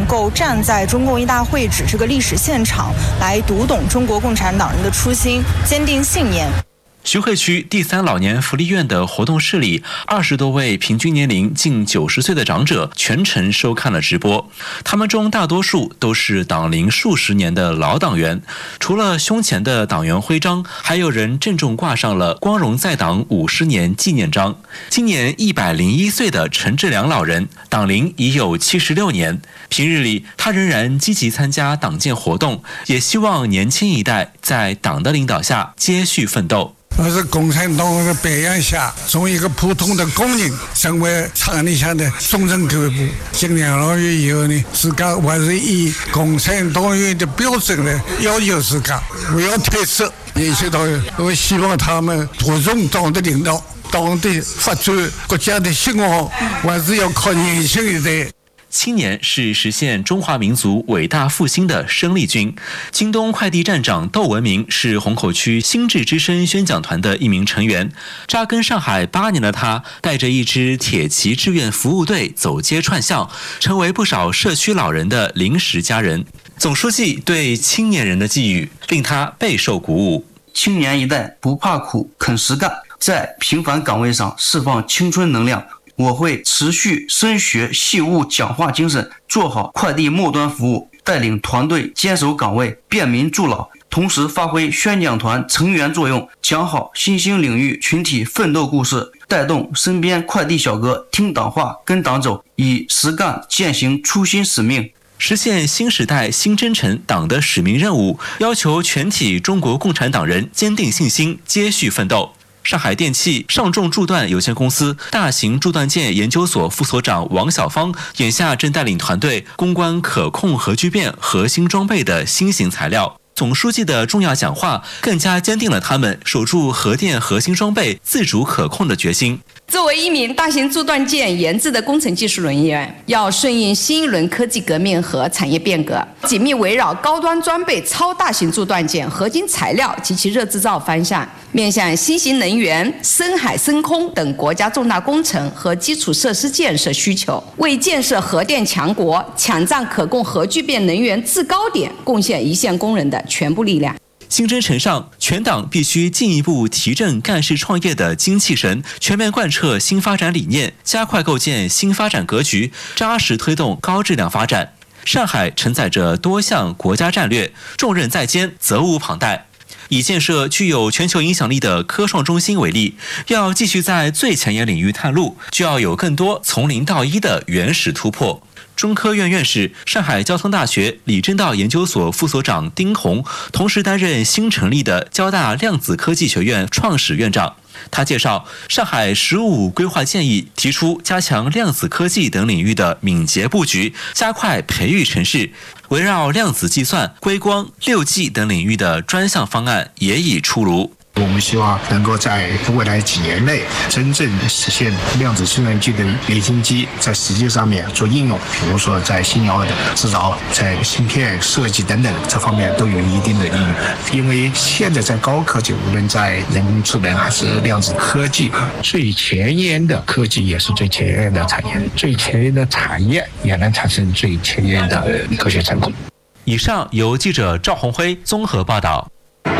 够站在中共一大会址这个历史现场，来读懂中国共产党人的初心，坚定信念。 徐汇区第3老年福利院的活动室里，20多位平均年龄近90岁的长者全程收看了直播。他们中大多数都是党龄数十年的老党员，除了胸前的党员徽章，还有人郑重挂上了光荣在党50年纪念章。今年101岁的陈志良老人，党龄已有76年。平日里，他仍然积极参加党建活动，也希望年轻一代在党的领导下接续奋斗。 我是共产党的培养下，从一个普通的工人成为厂里下的中层干部。经年老月以后呢，自个我是以共产党员的标准来要求自个，不要退缩。年轻党员，我希望他们注重党的领导、党的发展、国家的兴旺，还是要靠年轻一代。 青年是实现中华民族伟大复兴的生力军。京东快递站长窦文明是虹口区心智之声宣讲团的一名成员。扎根上海8年的他，带着一支铁骑志愿服务队走街串巷，成为不少社区老人的临时家人。总书记对青年人的寄语令他备受鼓舞。 青年一代不怕苦，肯实干，在平凡岗位上释放青春能量。我会持续深学细悟讲话精神，做好快递末端服务，带领团队坚守岗位，便民助老，同时发挥宣讲团成员作用，讲好新兴领域群体奋斗故事，带动身边快递小哥听党话跟党走，以实干践行初心使命。 实现新时代新征程党的使命任务，要求全体中国共产党人坚定信心，接续奋斗。上海电气上重铸锻有限公司大型铸锻件研究所副所长王小芳，眼下正带领团队攻关可控核聚变核心装备的新型材料。总书记的重要讲话更加坚定了他们守住核电核心装备自主可控的决心。 作为一名大型铸锻件研制的工程技术人员，要顺应新一轮科技革命和产业变革，紧密围绕高端装备、超大型铸锻件、核心材料及其热制造方向，面向新型能源、深海深空等国家重大工程和基础设施建设需求，为建设核电强国、抢占可控核聚变能源制高点贡献一线工人的全部力量。 新征程上，全党必须进一步提振干事创业的精气神，全面贯彻新发展理念，加快构建新发展格局，扎实推动高质量发展。上海承载着多项国家战略，重任在肩，责无旁贷。以建设具有全球影响力的科创中心为例，要继续在最前沿领域探路，就要有更多从零到一的原始突破。中科院院士、上海交通大学李政道研究所副所长丁红，同时担任新成立的交大量子科技学院创始院长。他介绍，上海“15+5”规划建议提出加强量子科技等领域的敏捷布局，加快培育城市。围绕量子计算、硅光、6G 等领域的专项方案也已出炉。 我们希望能够在未来几年内真正实现量子计算机的离心机在实际上面做应用，比如说在新药的制造、在芯片设计等等这方面都有一定的应用。因为现在在高科技，无论在人工智能还是量子科技，最前沿的科技也是最前沿的产业，最前沿的产业也能产生最前沿的科学成果。 以上由记者赵宏辉综合报道。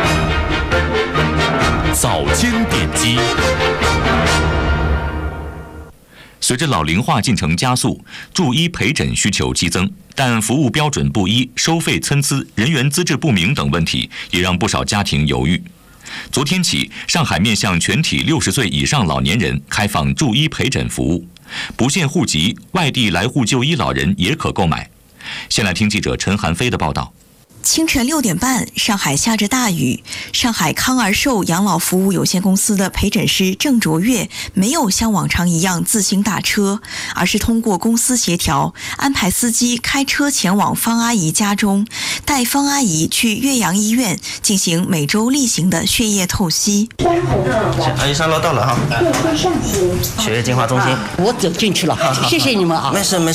早间点击。随着老龄化进程加速，助医陪诊需求激增，但服务标准不一、收费参差、人员资质不明等问题，也让不少家庭犹豫。昨天起，上海面向全体60岁以上老年人开放助医陪诊服务，不限户籍，外地来沪就医老人也可购买。先来听记者陈寒飞的报道。 清晨6点半，上海下着大雨。上海康儿寿养老服务有限公司的陪诊师郑卓越没有像往常一样自行打车，而是通过公司协调，安排司机开车前往方阿姨家中，带方阿姨去岳阳医院进行每周例行的血液透析。 阿姨上楼到了哈，血液净化中心。 我走进去了，谢谢你们啊。 没事没事。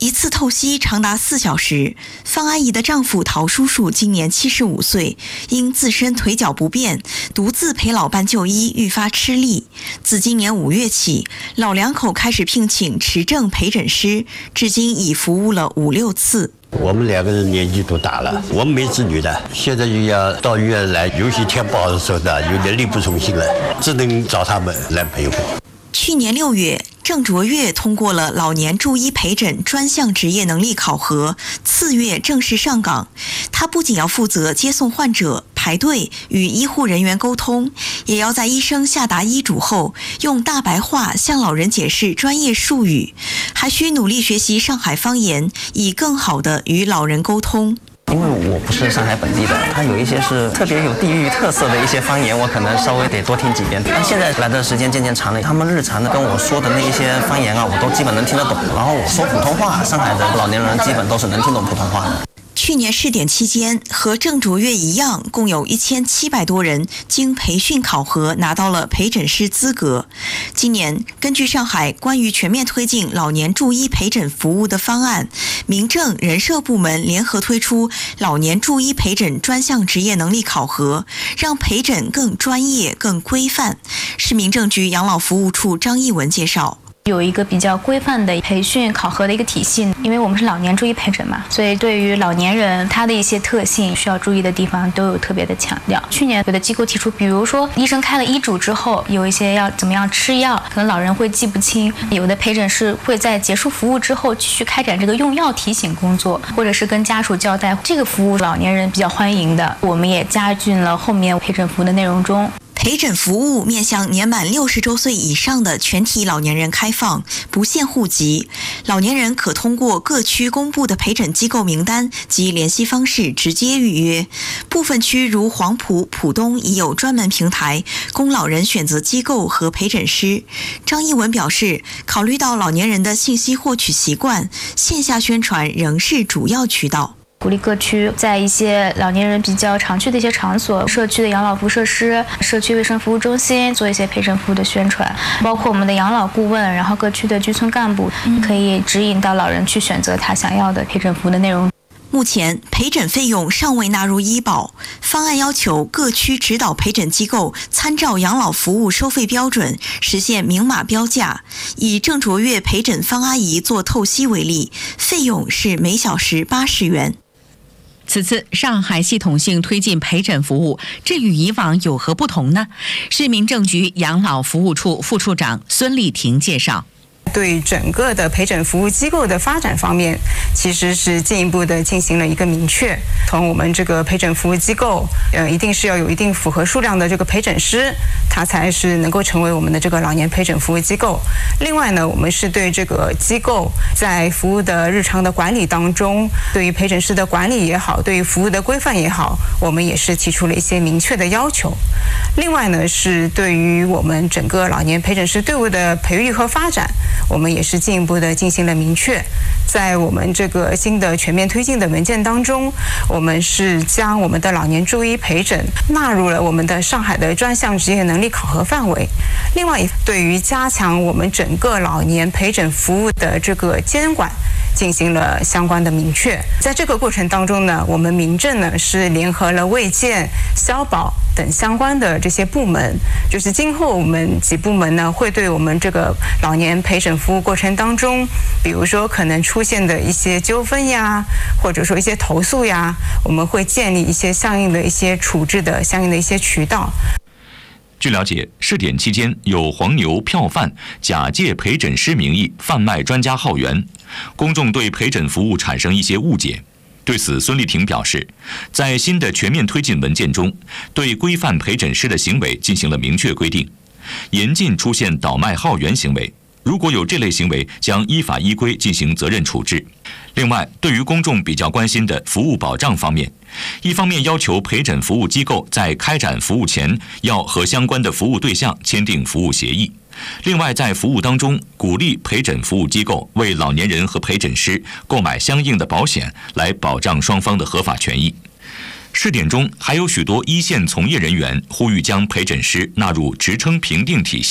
一次透析长达4小时。方阿姨的丈夫陶叔叔今年75岁，因自身腿脚不便，独自陪老伴就医，愈发吃力。自今年5月起，老两口开始聘请持证陪诊师，至今已服务了5、6次。 我们2个人年纪都大了，我们没子女的，现在就要到医院来，尤其天不好的时候呢，有点力不从心了，只能找他们来陪护。 去年6月，郑卓越通过了老年助医陪诊专项职业能力考核，4月正式上岗。他不仅要负责接送患者、排队与医护人员沟通，也要在医生下达医嘱后，用大白话向老人解释专业术语，还需努力学习上海方言，以更好地与老人沟通。 因为我不是上海本地的，它有一些是特别有地域特色的一些方言，我可能稍微得多听几遍。但现在来的时间渐渐长了，他们日常的跟我说的那一些方言啊，我都基本能听得懂。然后我说普通话，上海的老年人基本都是能听懂普通话的。 去年试点期间，和郑卓越一样，共有1700多人经培训考核拿到了陪诊师资格。今年，根据上海关于全面推进老年助医陪诊服务的方案，民政人社部门联合推出老年助医陪诊专项职业能力考核，让陪诊更专业、更规范。市民政局养老服务处张艺文介绍。 有一个比较规范的培训考核的一个体系，因为我们是老年助医陪诊嘛，所以对于老年人他的一些特性需要注意的地方都有特别的强调。去年有的机构提出，比如说医生开了医嘱之后，有一些要怎么样吃药，可能老人会记不清，有的陪诊师会在结束服务之后继续开展这个用药提醒工作，或者是跟家属交代，这个服务老年人比较欢迎的，我们也加进了后面陪诊服务的内容中。 陪诊服务面向年满60周岁以上的全体老年人开放，不限户籍。老年人可通过各区公布的陪诊机构名单及联系方式直接预约。部分区如黄埔、浦东已有专门平台供老人选择机构和陪诊师。张艺文表示，考虑到老年人的信息获取习惯，线下宣传仍是主要渠道。 鼓励各区在一些老年人比较常去的一些场所，社区的养老服务设施、社区卫生服务中心做一些陪诊服务的宣传，包括我们的养老顾问，然后各区的居村干部可以指引到老人去选择他想要的陪诊服务的内容。 目前陪诊费用尚未纳入医保，方案要求各区指导陪诊机构参照养老服务收费标准，实现明码标价。以郑卓越陪诊方阿姨做透析为例，费用是每小时80元。 此次上海系统性推进陪诊服务，这与以往有何不同呢？市民政局养老服务处副处长孙丽婷介绍。 对整个的陪诊服务机构的发展方面，其实是进一步的进行了一个明确。从我们这个陪诊服务机构，一定是要有一定符合数量的这个陪诊师，它才是能够成为我们的这个老年陪诊服务机构。另外呢，我们是对这个机构在服务的日常的管理当中，对于陪诊师的管理也好，对于服务的规范也好，我们也是提出了一些明确的要求。另外呢，是对于我们整个老年陪诊师队伍的培育和发展，我们也是进一步的进行了明确。在我们这个新的全面推进的文件当中，我们是将我们的老年助医陪诊纳入了我们的上海的专项职业能力考核范围。另外，对于加强我们整个老年陪诊服务的这个监管，进行了相关的明确。在这个过程当中呢，我们民政呢是联合了卫健、消保等相关的这些部门，就是今后我们几部门呢会对我们这个老年陪诊服务过程当中，比如说可能出现的一些纠纷呀，或者说一些投诉呀，我们会建立一些相应的一些处置的相应的一些渠道。 据了解，试点期间有黄牛票贩假借陪诊师名义贩卖专家号源，公众对陪诊服务产生一些误解。对此，孙丽婷表示，在新的全面推进文件中，对规范陪诊师的行为进行了明确规定，严禁出现倒卖号源行为。如果有这类行为，将依法依规进行责任处置。另外，对于公众比较关心的服务保障方面，一方面要求陪诊服务机构在开展服务前要和相关的服务对象签订服务协议；另外，在服务当中鼓励陪诊服务机构为老年人和陪诊师购买相应的保险，来保障双方的合法权益。试点中还有许多一线从业人员呼吁将陪诊师纳入职称评定体系，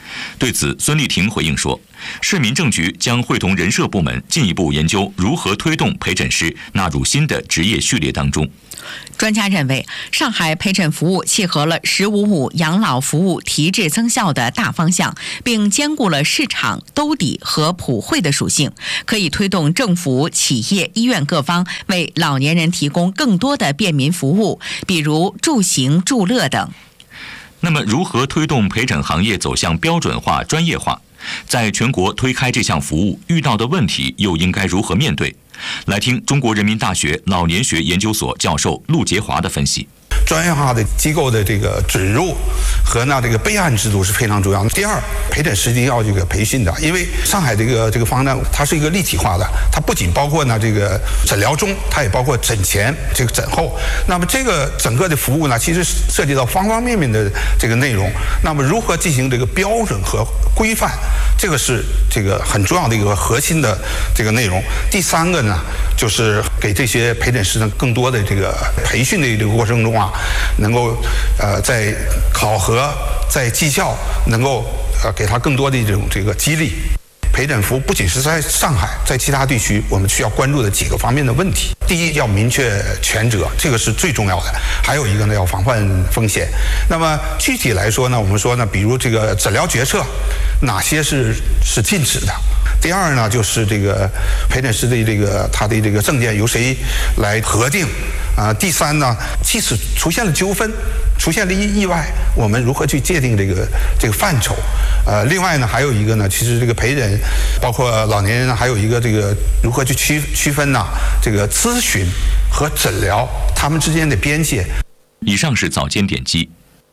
对此，孙丽婷回应说，市民政局将会同人社部门进一步研究如何推动陪诊师纳入新的职业序列当中。 专家认为，上海陪诊服务契合了“15+5”养老服务提质增效的大方向，并兼顾了市场、兜底和普惠的属性，可以推动政府、企业、医院各方为老年人提供更多的便民服务，比如住行、住乐等。 那么，如何推动陪诊行业走向标准化、专业化？在全国推开这项服务，遇到的问题又应该如何面对？来听中国人民大学老年学研究所教授陆杰华的分析。 专业化的机构的这个准入和这个备案制度是非常重要的。第二，陪诊师一定要这个培训的，因为上海这个方案它是一个立体化的，它不仅包括这个诊疗中，它也包括诊前、这个诊后。那么这个整个的服务呢，其实涉及到方方面面的这个内容。那么如何进行这个标准和规范，这个是这个很重要的一个核心的这个内容。第三个呢，就是给这些陪诊师呢更多的这个培训的这个过程中啊，能够在考核、在绩效能够给他更多的这个激励。陪诊服务不仅是在上海，在其他地区，我们需要关注的几个方面的问题。第一，要明确权责，这个是最重要的。还有一个呢，要防范风险。那么具体来说呢，我们说呢，比如这个诊疗决策，哪些是禁止的？第二呢，就是这个陪诊师的他的这个证件由谁来核定？第三呢，即使出现了纠纷，出现了意外，我们如何去界定这个范畴？另外呢，还有一个呢，其实这个陪诊，包括老年人，还有一个这个如何去区分呢？这个咨询和诊疗他们之间的边界。 以上是早间点击。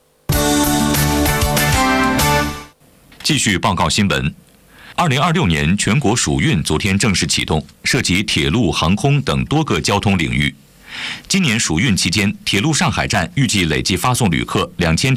继续报告新闻。2026年全国暑运昨天正式启动，涉及铁路、航空等多个交通领域。今年暑运期间，铁路上海站预计累计发送旅客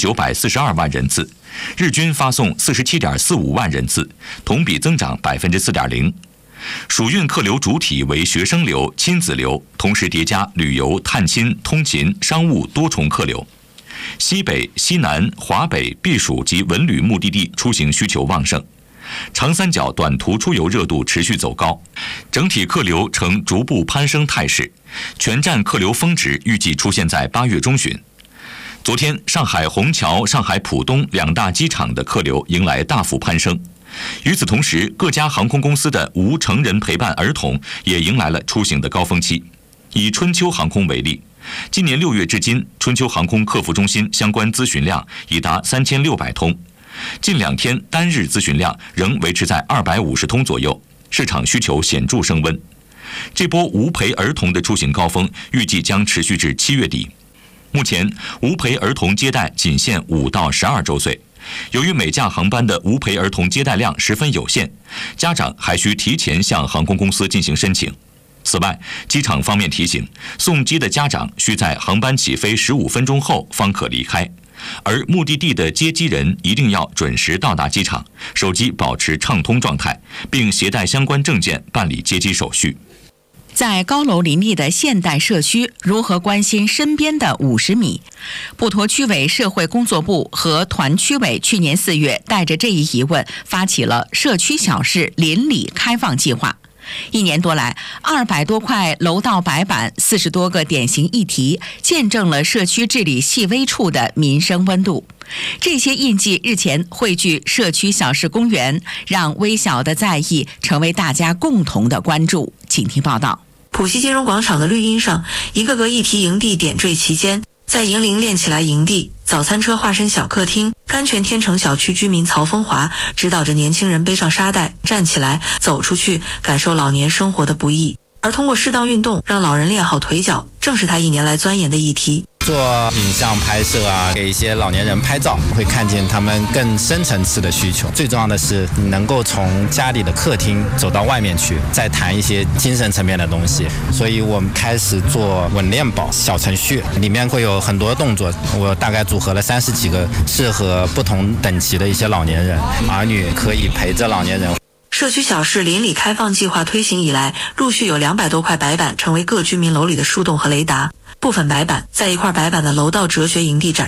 2942万人次，日均发送47.45万人次，同比增长4.0%。暑运客流主体为学生流、亲子流，同时叠加旅游、探亲、通勤、商务多重客流。西北、西南、华北、避暑及文旅目的地出行需求旺盛。长三角短途出游热度持续走高，整体客流呈逐步攀升态势，全站客流峰值预计出现在8月中旬。昨天，上海虹桥、上海浦东两大机场的客流迎来大幅攀升。与此同时，各家航空公司的无成人陪伴儿童也迎来了出行的高峰期。以春秋航空为例，今年6月至今，春秋航空客服中心相关咨询量已达3600通。近2天单日咨询量仍维持在250通左右，市场需求显著升温。这波无陪儿童的出行高峰预计将持续至7月底。目前，无陪儿童接待仅限5到12周岁。由于每架航班的无陪儿童接待量十分有限，家长还需提前向航空公司进行申请。此外，机场方面提醒，送机的家长需在航班起飞15分钟后方可离开。而目的地的接机人一定要准时到达机场，手机保持畅通状态，并携带相关证件办理接机手续。 在高楼林立的现代社区，如何关心身边的50米？普陀区委社会工作部和团区委去年4月带着这一疑问，发起了社区小事邻里开放计划。1年多来，200多块楼道白板，40多个典型议题，见证了社区治理细微处的民生温度。这些印记日前汇聚社区小事公园，让微小的在意成为大家共同的关注。请听报道。 浦西金融广场的绿荫上，一个个议题营地点缀其间，在银铃练起来营地，早餐车化身小客厅，甘泉天成小区居民曹风华指导着年轻人背上沙袋，站起来走出去，感受老年生活的不易。而通过适当运动让老人练好腿脚，正是他1年来钻研的议题。 做影像拍摄啊，给一些老年人拍照，会看见他们更深层次的需求。最重要的是，你能够从家里的客厅走到外面去，再谈一些精神层面的东西。所以我们开始做稳练宝小程序，里面会有很多动作，我大概组合了30几个，适合不同等级的一些老年人，儿女可以陪着老年人。 社区小事邻里开放计划推行以来，陆续有200多块白板成为各居民楼里的树洞和雷达。部分白板在一块白板的楼道哲学营地展出，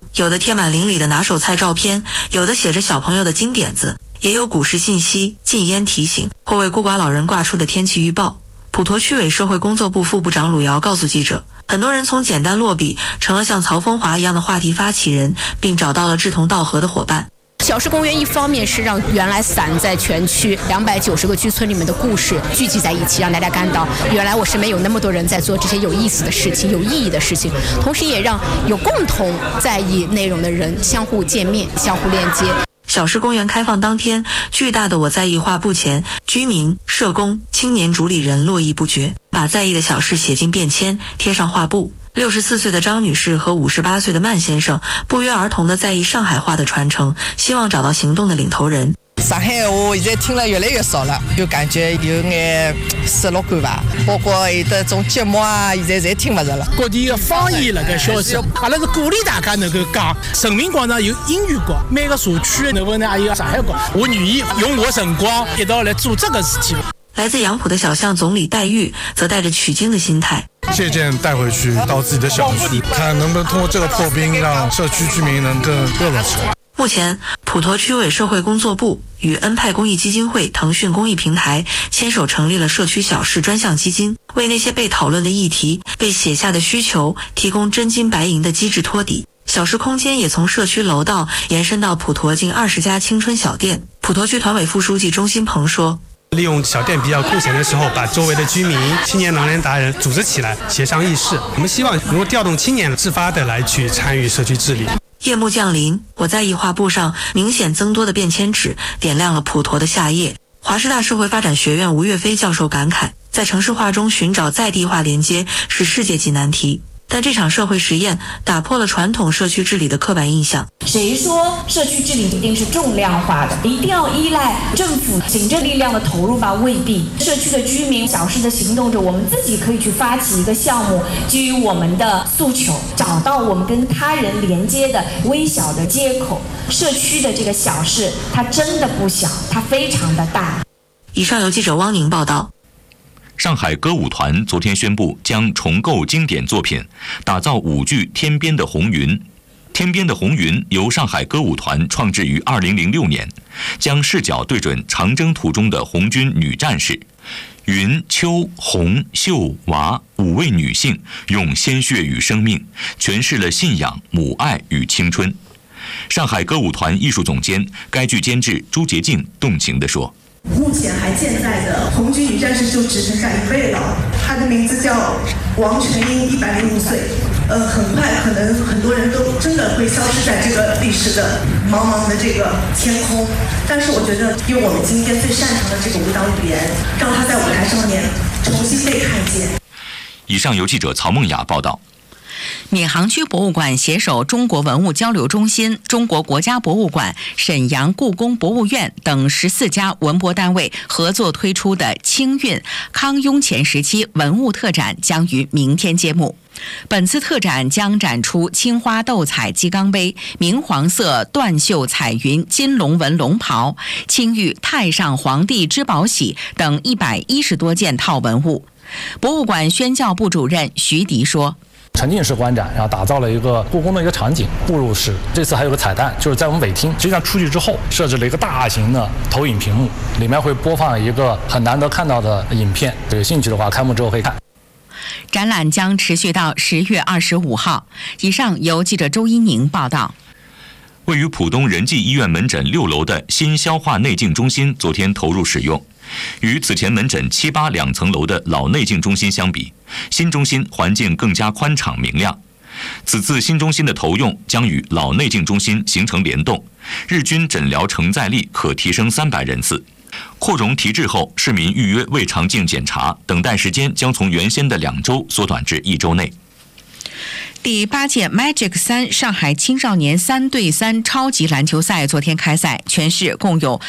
有的贴满邻里的拿手菜照片，有的写着小朋友的金点子，也有股市信息、禁烟提醒或为孤寡老人挂出的天气预报。普陀区委社会工作部副部长鲁瑶告诉记者，很多人从简单落笔成了像曹风华一样的话题发起人，并找到了志同道合的伙伴。 小市公园一方面是让原来散在全区290个居村里面的故事聚集在一起，让大家看到原来我身边有那么多人在做这些有意思的事情、有意义的事情，同时也让有共同在意内容的人相互见面、相互链接。 小市公园开放当天，巨大的我在意画布前，居民、社工、青年主理人络绎不绝，把在意的小事写进便签，贴上画布。64岁的张女士和58岁的曼先生不约而同地在意上海话的传承，希望找到行动的领头人。 上海话现在听了越来越少了，就感觉有眼失落感吧。包括有的种节目啊，现在侪听不着了。 各地的方言那个消息，阿拉是鼓励大家能够讲。人民广场有英语角，每个社区能不能也有上海角？我愿意用我辰光一道来做这个事情。 来自杨浦的小巷总理戴玉则带着取经的心态， 借鉴带回去到自己的小区，看能不能通过这个破冰，让社区居民能更热闹起来。 目前，普陀区委社会工作部与恩派公益基金会、腾讯公益平台牵手成立了社区小事专项基金，为那些被讨论的议题、被写下的需求提供真金白银的机制托底。小事空间也从社区楼道延伸到普陀近20家青春小店。普陀区团委副书记钟新鹏说， 利用小店比较空闲的时候，把周围的居民、青年、老年达人组织起来，协商议事。我们希望能够调动青年自发的来去参与社区治理。 夜幕降临，我在意画布上明显增多的便签纸点亮了普陀的夏夜。华师大社会发展学院吴岳飞教授感慨，在城市化中寻找在地化连接是世界级难题。但这场社会实验打破了传统社区治理的刻板印象。 谁说社区治理一定是重量化的，一定要依赖政府行政力量的投入吧？未必。社区的居民、小事的行动者，我们自己可以去发起一个项目，基于我们的诉求，找到我们跟他人连接的微小的接口。社区的这个小事，它真的不小，它非常的大。 以上由记者汪宁报道。 上海歌舞团昨天宣布将重构经典作品，打造舞剧《天边的红云》。《天边的红云》由上海歌舞团创制于2006年，将视角对准长征途中的红军女战士。云、秋、红、秀、娃5位女性用鲜血与生命诠释了信仰、母爱与青春。上海歌舞团艺术总监、该剧监制朱洁静动情地说， 目前还健在的红军女战士就只剩下1位了，她的名字叫王全英，105岁。很快可能很多人都真的会消失在这个历史的茫茫的这个天空。但是我觉得，用我们今天最擅长的这个舞蹈语言，让她在舞台上面重新被看见。 以上由记者曹梦雅报道。 闵行区博物馆携手中国文物交流中心、中国国家博物馆、沈阳故宫博物院等14家文博单位合作推出的清运康雍乾时期文物特展将于明天揭幕。本次特展将展出青花斗彩鸡缸杯、明黄色缎绣彩云金龙纹龙袍、青玉太上皇帝之宝玺等110多件套文物。博物馆宣教部主任徐迪说， 沉浸式观展，然后打造了一个故宫的一个场景，步入式。这次还有个彩蛋，就是在我们尾厅，实际上出去之后设置了一个大型的投影屏幕，里面会播放一个很难得看到的影片，有兴趣的话开幕之后可以看。 展览将持续到10月25号。以上由记者周一宁报道。 位于浦东仁济医院门诊6楼的新消化内镜中心昨天投入使用。与此前门诊7、8两层楼的老内镜中心相比，新中心环境更加宽敞明亮。此次新中心的投用将与老内镜中心形成联动，日均诊疗承载力可提升300人次。扩容提质后，市民预约胃肠镜检查等待时间将从原先的2周缩短至1周内。 第8届 Magic 3上海青少年3对3超级篮球赛昨天开赛，全市共有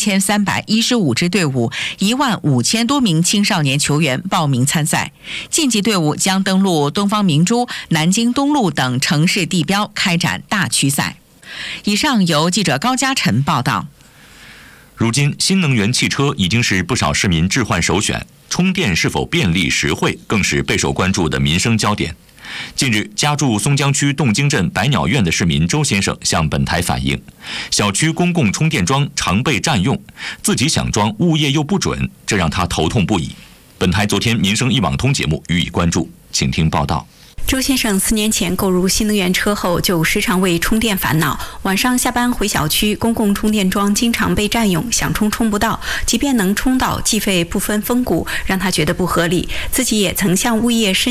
3315支队伍，15000多名青少年球员报名参赛。晋级队伍将登陆东方明珠、南京东路等城市地标开展大区赛。以上由记者高嘉晨报道。 如今，新能源汽车已经是不少市民置换首选，充电是否便利实惠更是备受关注的民生焦点。 近日，家住松江区洞京镇百鸟苑的市民周先生向本台反映，小区公共充电桩常被占用，自己想装物业又不准，这让他头痛不已。本台昨天民生一网通节目予以关注，请听报道。 周先生4年前购入新能源车后，就时常为充电烦恼。晚上下班回小区，公共充电桩经常被占用，想充不到，即便能充到，计费不分峰谷，让他觉得不合理。自己也曾向物业申